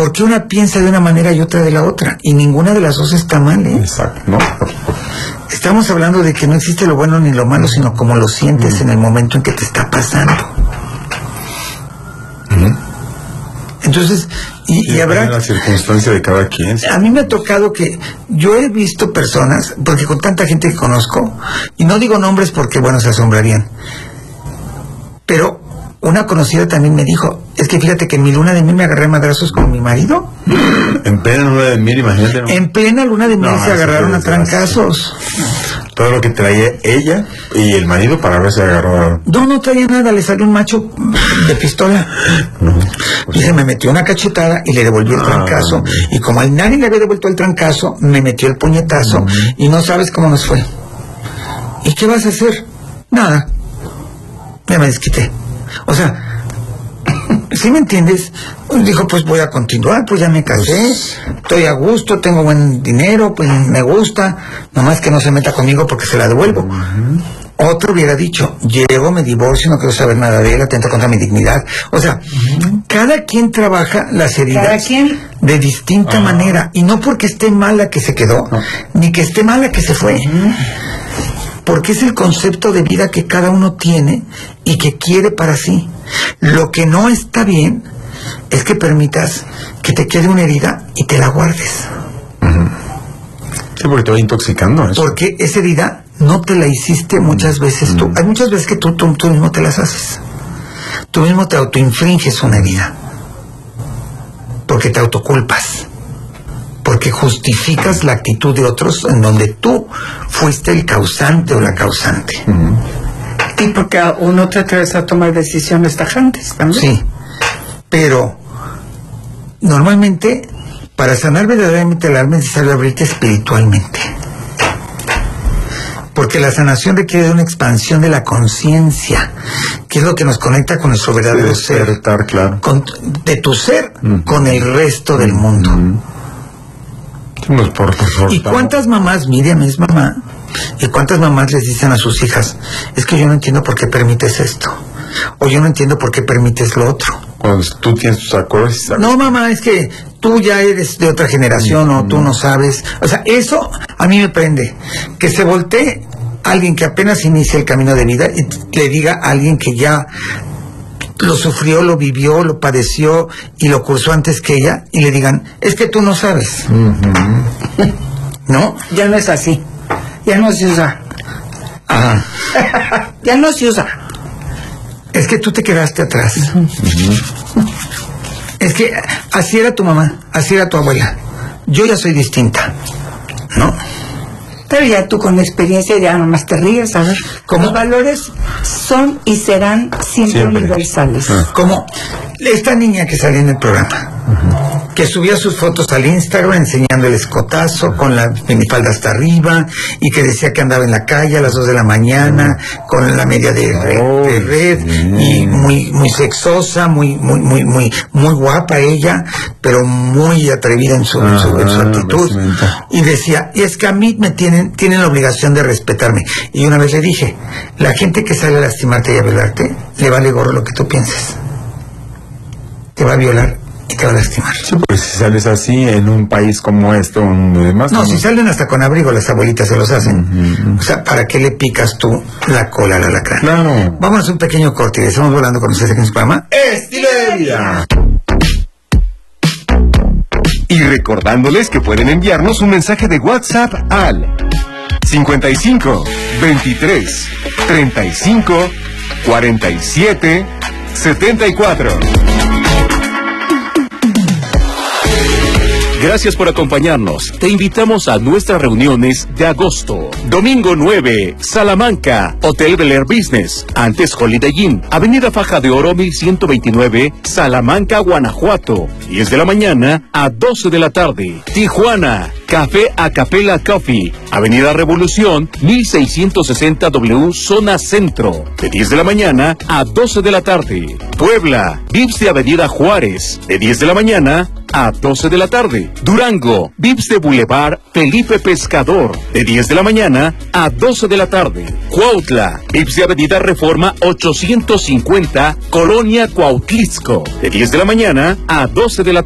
Porque una piensa de una manera y otra de la otra, y ninguna de las dos está mal, ¿eh? Exacto, ¿no? Estamos hablando de que no existe lo bueno ni lo malo, sino como lo sientes en el momento en que te está pasando. Entonces, y habrá la circunstancia de cada quien. A mí me ha tocado que yo he visto personas, porque con tanta gente que conozco, y no digo nombres porque, bueno, se asombrarían, pero una conocida también me dijo, es que fíjate que en mi luna de miel me agarré madrazos con mi marido. En plena luna de miel, imagínate. ¿No? En plena luna de miel se agarraron a trancazos. Todo lo que traía ella y el marido para ver si agarró. No traía nada, le salió un macho de pistola. Y se me metió una cachetada y le devolví el trancazo. Y como a nadie le había devuelto el trancazo, me metió el puñetazo y no sabes cómo nos fue. ¿Y qué vas a hacer? Nada. Ya me desquité. O sea, ¿sí me entiendes? Dijo, pues voy a continuar, pues ya me casé, estoy a gusto, tengo buen dinero, pues me gusta, nomás que no se meta conmigo porque se la devuelvo. Otro hubiera dicho, llego, me divorcio, no quiero saber nada de él, atenta contra mi dignidad. O sea, cada quien trabaja las heridas de distinta manera, y no porque esté mala que se quedó, ni que esté mala que se fue. Porque es el concepto de vida que cada uno tiene y que quiere para sí. Lo que no está bien es que permitas que te quede una herida y te la guardes. Sí, porque te va intoxicando eso. Porque esa herida no te la hiciste muchas veces tú. Hay muchas veces que tú mismo te las haces. Tú mismo te autoinfringes una herida. Porque te autoculpas. Porque justificas la actitud de otros en donde tú fuiste el causante o la causante. Y porque uno te atreve a tomar decisiones tajantes también. Sí, pero normalmente para sanar verdaderamente el alma es necesario abrirte espiritualmente. Porque la sanación requiere de una expansión de la conciencia, que es lo que nos conecta con nuestro verdadero ser. Claro. De tu ser con el resto del mundo. ¿Y cuántas mamás, Miriam es mamá, y cuántas mamás les dicen a sus hijas, es que yo no entiendo por qué permites esto, o yo no entiendo por qué permites lo otro? Cuando tú tienes tus acuerdos y sabes. No, mamá, es que tú ya eres de otra generación, o tú no sabes. O sea, eso a mí me prende. Que se voltee alguien que apenas inicia el camino de vida y le diga a alguien que ya lo sufrió, lo vivió, lo padeció y lo cursó antes que ella, y le digan, es que tú no sabes. ¿No? Ya no es así. Ya no se usa. Ya no se usa. Es que tú te quedaste atrás. Es que así era tu mamá, así era tu abuela. Yo ya soy distinta. ¿No? Pero ya tú con experiencia ya nomás te ríes, a ver. Los valores son y serán siempre universales. Como esta niña que salió en el programa, que subía sus fotos al Instagram enseñando el escotazo con la minifalda hasta arriba, y que decía que andaba en la calle a las 2 de la mañana con la media de red y muy sexosa, muy guapa ella, pero muy atrevida en su actitud. Y decía, y es que a mí me tienen la obligación de respetarme. Y una vez le dije, la gente que sale a lastimarte y a violarte, le vale gorro lo que tú pienses. Te va a violar y te va a lastimar. Sí, porque si sales así en un país como este o en demás. No, si salen hasta con abrigo, las abuelitas se los hacen. O sea, ¿para qué le picas tú la cola al alacrán? Claro. Vamos a un pequeño corte y estamos volando con ustedes aquí en su programa Estilo de Vida. Y recordándoles que pueden enviarnos un mensaje de WhatsApp al 55 23 35 47 74. Gracias por acompañarnos. Te invitamos a nuestras reuniones de agosto. Domingo 9, Salamanca, Hotel Bel Air Business, antes Holiday Inn, Avenida Faja de Oro 1129, Salamanca, Guanajuato, 10 de la mañana a 12 de la tarde. Tijuana, Café Acapella Coffee, Avenida Revolución 1660 W, Zona Centro, de 10 de la mañana a 12 de la tarde. Puebla, Vips de Avenida Juárez, de 10 de la mañana a 12 de la tarde. Durango, Vips de Boulevard Felipe Pescador, de 10 de la mañana a 12 de la tarde. Cuautla, Vips de Avenida Reforma 850, Colonia Cuautlisco, de 10 de la mañana a 12 de la tarde.